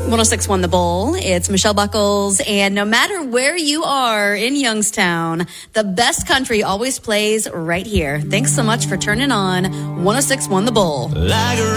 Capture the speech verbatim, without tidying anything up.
one oh six point one The Bull. It's Michelle Buckles, and no matter where you are in Youngstown, the best country always plays right here. Thanks so much for turning on one oh six point one The Bull. Like